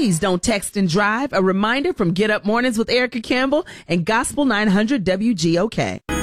Please don't text and drive. A reminder from Get Up Mornings with Erica Campbell and Gospel 900 WGOK.